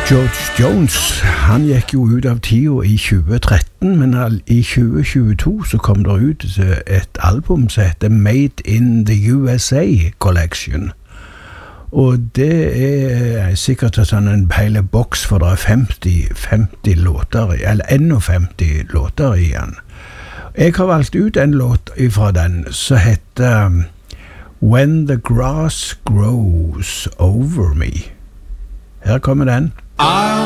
George Jones, han gikk jo ut av tida i 2013, men i 2022 så kom det ut et album som heter Made in the USA Collection. Og det er sikkert sånn en hele boks, for det er 50 låter, eller 51 låter i den. Jeg har valgt ut en låt fra den som heter When the Grass Grows Over Me. Her kommer den.